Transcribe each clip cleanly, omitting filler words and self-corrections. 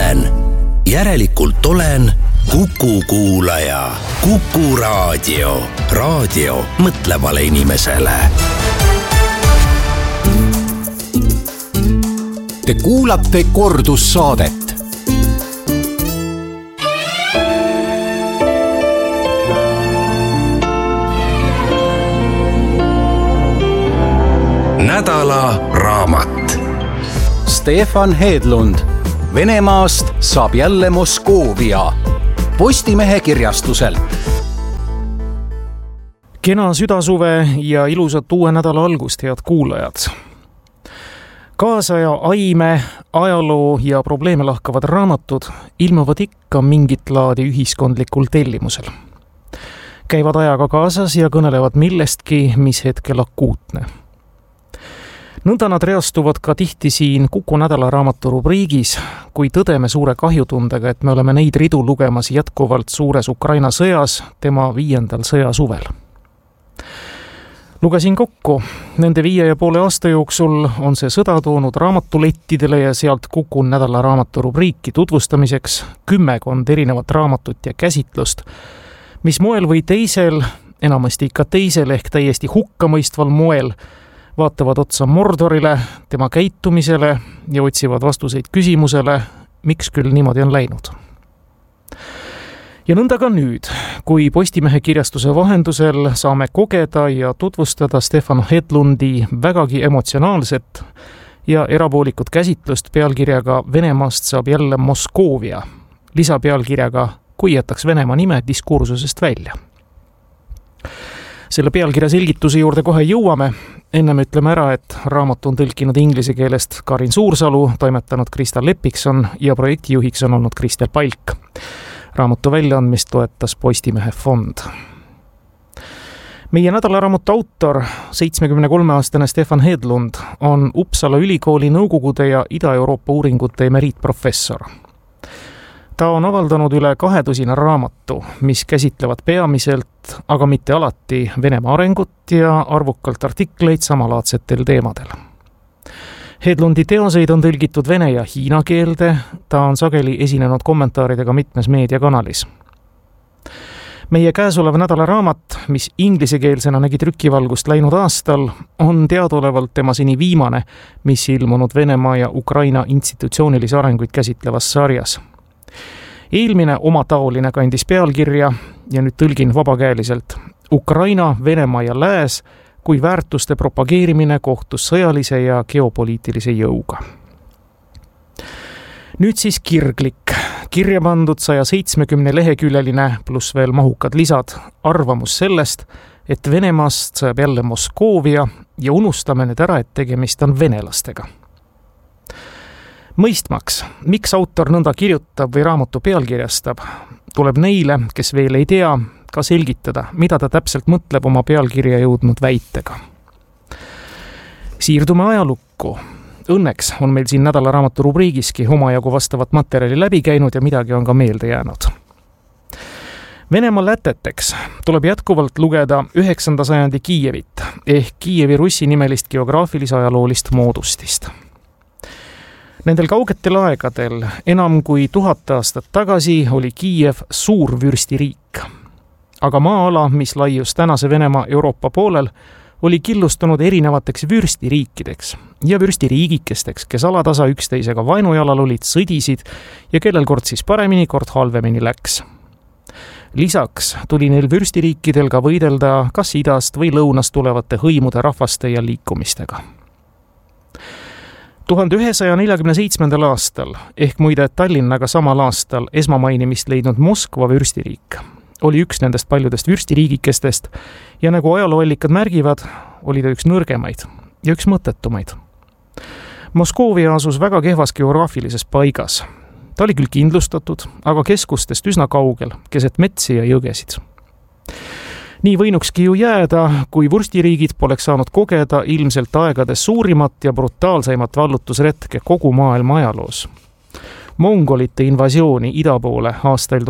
olen. Järelikult olen Kuku kuulaja. Kuku raadio. Raadio mõtlevale inimesele. Te kuulate kordussaadet. Nädala raamat. Stefan Hedlund. Venemaast saab jälle Moskoovia. Postimehe kirjastuselt. Kena südasuve ja ilusat uue nädala algust, head kuulajad. Kaasaja aime, ajaloo ja probleeme lahkavad raamatud ilmuvad ikka mingit laadi ühiskondlikul tellimusel. Käivad ajaga kaasas ja kõnelevad millestki, mis hetkel akuutne. Nõnda nad reastuvad ka tihti siin Kuku nädala raamatu rubriigis, kui tõdeme suure kahjutundega, et me oleme neid ridu lugemas jätkuvalt suures Ukraina sõjas, tema 5. sõjasuvel. Lugesin kokku, nende 5,5 aasta jooksul on see sõda toonud raamatulettidele ja sealt Kuku nädala raamatu rubriiki tutvustamiseks 10 erinevat raamatut ja käsitlust, mis moel või teisel, enamasti ikka teisel ehk täiesti hukkamõistval moel, vaatavad otsa Mordorile, tema käitumisele ja otsivad vastuseid küsimusele, miks küll niimoodi on läinud. Ja nõnda ka nüüd, kui Postimehe kirjastuse vahendusel saame kogeda ja tutvustada Stefan Hedlundi vägagi emotsionaalset ja erapoolikut käsitlust pealkirjaga Venemaast saab jälle Moskoovia, lisapealkirjaga Kui jätaks Venemaa nime diskursusest välja. Selle pealkirja selgituse juurde kohe jõuame. Ennem ütleme ära, et raamat on tõlkinud inglise keelest Karin Suursalu, toimetanud Krista Lepikson ja projektijuhiks on olnud Kristel Palk. Raamatu väljaandmist toetas Postimehe fond. Meie nädalaraamatu autor, 73-aastane Stefan Hedlund, on Uppsala ülikooli Nõukogude ja Ida-Euroopa uuringute emeriitprofessor. Ta on avaldanud üle 200 raamatu, mis käsitlevad peamiselt, aga mitte alati Venemaa arengut ja arvukalt artikleid samalaadsetel teemadel. Hedlundi teoseid on tõlgitud vene ja hiina keelde, ta on sageli esinenud kommentaaridega mitmes meediakanalis. Meie käesolev nädala raamat, mis inglisekeelsena nägi trükivalgust läinud aastal, on teadaolevalt tema seni viimane, mis ilmunud Venemaa ja Ukraina institutsioonilisi arenguid käsitlevas sarjas. Eelmine omataoline kandis pealkirja, ja nüüd tõlgin vabakäeliselt, Ukraina, Venemaa ja Lääs kui väärtuste propageerimine kohtus sõjalise ja geopoliitilise jõuga. Nüüd siis kirglik, kirja pandud 170 leheküljeline pluss veel mahukad lisad, arvamus sellest, et Venemaast saab jälle Moskoovia ja unustame nüüd ära, et tegemist on venelastega. Mõistmaks, miks autor nõnda kirjutab või raamatu pealkirjastab, tuleb neile, kes veel ei tea, ka selgitada, mida ta täpselt mõtleb oma pealkirja jõudnud väitega. Siirdume ajalukku. Õnneks on meil siin nädalaraamatu rubriigiski omajagu vastavat materjali läbi käinud ja midagi on ka meelde jäänud. Venemaa läteteks tuleb jätkuvalt lugeda 9. sajandi Kiievit ehk Kiievi Russi nimelist geograafilise ajaloolist moodustist. Nendel kaugetel aegadel, enam kui 1000 aastat tagasi, oli Kiiev suur vürstiriik. Aga maa-ala, mis laius tänase Venemaa Euroopa poolel, oli killustunud erinevateks vürstiriikideks ja vürstiriigikesteks, kes alatasa üksteisega vaenujalal olid, sõdisid ja kellel kord siis paremini, kord halvemini läks. Lisaks tuli neil vürstiriikidel ka võidelda kas idast või lõunast tulevate hõimude rahvaste ja liikumistega. 1147. aastal, ehk muide Tallinnaga samal aastal esmamainimist leidnud Moskva vürstiriik, oli üks nendest paljudest vürstiriigikestest ja nagu ajalooallikad märgivad, oli ta üks nõrgemaid ja üks mõttetumaid. Moskoovia asus väga kehvas geograafilises paigas. Ta oli küll kindlustatud, aga keskustest üsna kaugel, keset metsi ja jõgesid. Nii võinukski ju jääda, kui vürstiriigid poleks saanud kogeda ilmselt aegades suurimat ja brutaalseimat vallutusretke kogu maailma ajaloos. Mongolite invasiooni ida poole aastail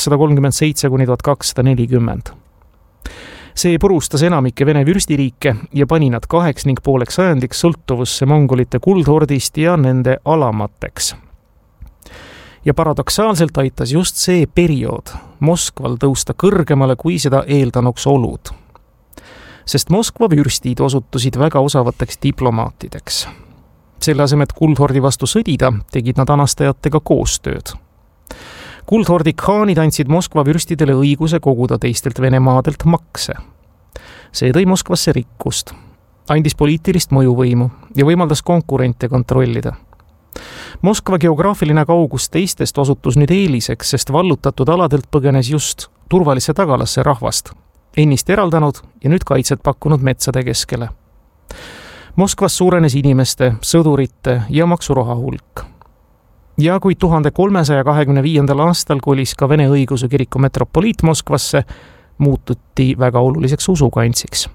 1237–1240. See purustas enamikke Vene vürstiriike ja pani nad 2,5 sajandiks sõltuvusse mongolite kuldhordist ja nende alamateks. Ja paradoksaalselt aitas just see periood Moskval tõusta kõrgemale, kui seda eeldanuks olud. Sest Moskva vürstid osutusid väga osavateks diplomaatideks. Selle asemel, et kuldhordi vastu sõdida, tegid nad anastajatega koostööd. Kuldhordi khaanid andsid Moskva vürstidele õiguse koguda teistelt Venemaadelt makse. See tõi Moskvasse rikkust, andis poliitilist mõjuvõimu ja võimaldas konkurente kontrollida. Moskva geograafiline kaugus teistest osutus nüüd eeliseks, sest vallutatud aladelt põgenes just turvalisse tagalasse rahvast, ennist eraldanud ja nüüd kaitset pakkunud metsade keskele. Moskvas suurenes inimeste, sõdurite ja maksuroha hulk. Ja kui 1325. aastal kolis ka Vene õigeusu kiriku metropoliit Moskvasse, muututi väga oluliseks usukantsiks.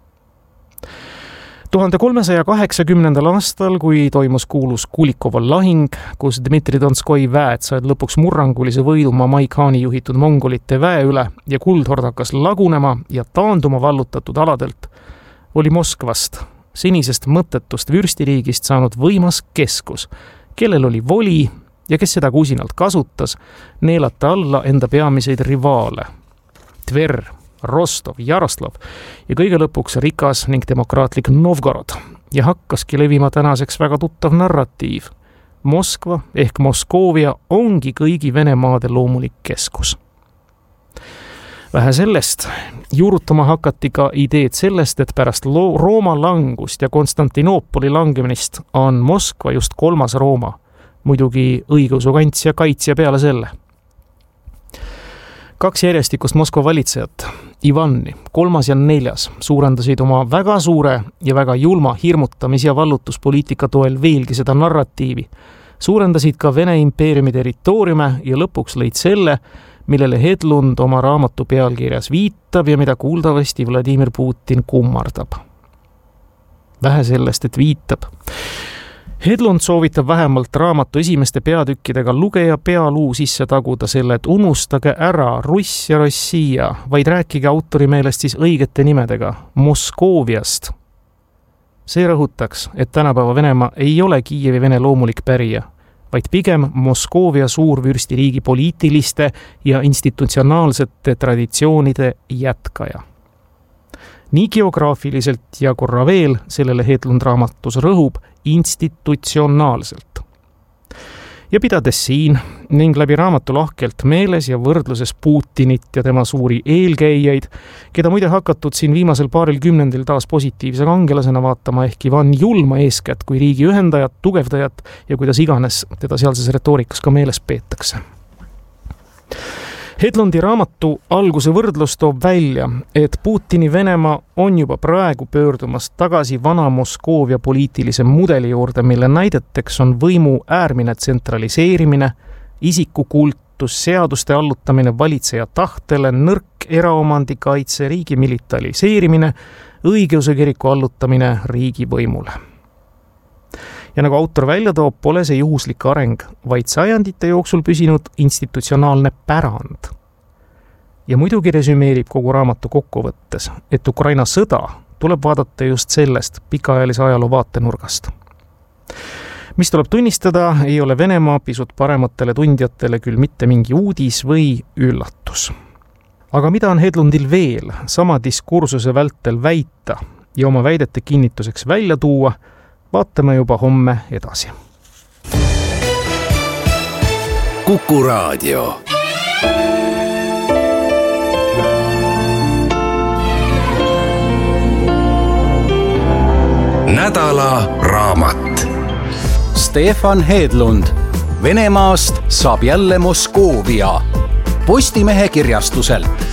1380. aastal, kui toimus kuulus Kulikova lahing, kus Dmitri Donskoi väed said lõpuks murrangulise võidu Mamai Khani juhitud mongolite väe üle ja kuldhord hakkas lagunema ja taanduma vallutatud aladelt, oli Moskvast, senisest mõttetust vürstiriigist saanud võimas keskus, kellel oli voli ja kes seda kusinalt kasutas, neelata alla enda peamiseid rivaale. Tver, Rostov, Jaroslav ja kõige lõpuks rikas ning demokraatlik Novgorod ja hakkaski levima tänaseks väga tuttav narratiiv. Moskva ehk Moskoovia ongi kõigi Venemaade loomulik keskus. Vähe sellest, juurutama hakati ka ideed sellest, et pärast Rooma langust ja Konstantinoopoli langemist on Moskva just kolmas Rooma, muidugi õigeusu kants ja kaitsja peale selle. 2 järjestikust Moskva valitsejat, Ivani, 3. ja 4, suurendasid oma väga suure ja väga julma hirmutamis- ja vallutuspoliitika toel veelgi seda narratiivi, suurendasid ka Vene impeeriumi territooriume ja lõpuks lõid selle, millele Hedlund oma raamatu pealkirjas viitab ja mida kuuldavasti Vladimir Putin kummardab. Vähe sellest, et viitab. Hedlund soovitab vähemalt raamatu esimeste peatükkidega lugeja pealuu sisse taguda selle, et unustage ära Russ ja Rossija, vaid rääkige autori meelest siis õigete nimedega Moskooviast. See rõhutaks, et tänapäeva Venemaa ei ole Kiievi Vene loomulik pärija, vaid pigem Moskoovia suurvürstiriigi poliitiliste ja institutsionaalsete traditsioonide jätkaja. Nii geograafiliselt ja korra veel sellele Hedlund raamatus rõhub institutsionaalselt. Ja pidades siin ning läbi raamatu lahkelt meeles ja võrdluses Putinit ja tema suuri eelkäijaid, keda muide hakatud siin viimasel paaril kümnendil taas positiivse kangelasena vaatama ehk Ivan Julma eeskätt kui riigi ühendajat, tugevdajat ja kuidas iganes teda sealses retoorikas ka meeles peetakse. Hedlundi raamatu alguse võrdlus toob välja, et Putini Venemaa on juba praegu pöördumas tagasi vana Moskoovia poliitilise mudeli juurde, mille näideteks on võimu äärmine tsentraliseerimine, isikukultus, seaduste allutamine valitseja tahtele, nõrk eraomandi kaitse, riigi militariseerimine, õigeusu kiriku allutamine riigi võimule. Ja nagu autor välja toob, pole see juhuslik areng, vaid sajandite jooksul püsinud institutsionaalne pärand. Ja muidugi resümeerib kogu raamatu kokkuvõttes, et Ukraina sõda tuleb vaadata just sellest pikaajalise ajaloo vaatenurgast. Mis tuleb tunnistada, ei ole Venemaa pisut parematele tundjatele küll mitte mingi uudis või üllatus. Aga mida on Hedlundil veel sama diskursuse vältel väita ja oma väidete kinnituseks välja tuua, vaatame juba homme edasi. Kuku Raadio. Nädala raamat. Stefan Hedlund. Venemaast saab jälle Moskoovia. Postimehe kirjastuselt.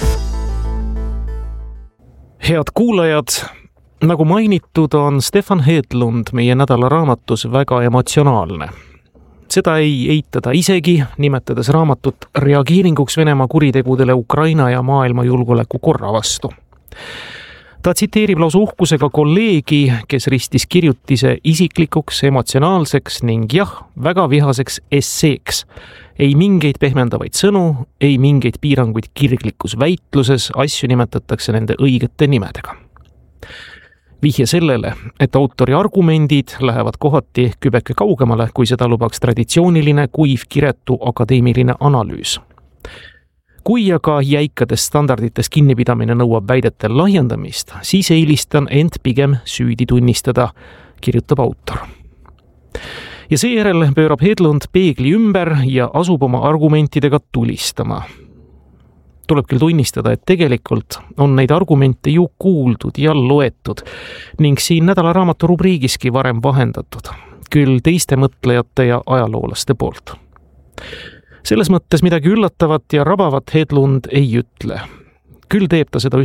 Head kuulajad, nagu mainitud, on Stefan Hedlund meie nädala raamatus väga emotsionaalne. Seda ei eitada isegi, nimetades raamatut reageeringuks Venemaa kuritegudele Ukraina ja maailma julgeoleku korra vastu. Ta tsiteerib lausa uhkusega kolleegi, kes ristis kirjutise isiklikuks, emotsionaalseks ning väga vihaseks esseeks. Ei mingeid pehmendavaid sõnu, ei mingeid piiranguid kirglikus väitluses, asju nimetatakse nende õigete nimedega. Vihje sellele, et autori argumendid lähevad kohati kübeke kaugemale, kui seda lubaks traditsiooniline kuiv kiretu akadeemiline analüüs. Kui aga jäikadest standardites kinnipidamine nõuab väidete lahjendamist, siis eelistan end pigem süüdi tunnistada, kirjutab autor. Ja seejärel pöörab Hedlund peegli ümber ja asub oma argumentidega tulistama. Tuleb küll tunnistada, et tegelikult on neid argumente ju kuuldud ja loetud ning siin nädalaraamatu rubriigiski varem vahendatud, küll teiste mõtlejate ja ajaloolaste poolt. Selles mõttes midagi üllatavat ja rabavat Hedlund ei ütle. Küll teeb ta seda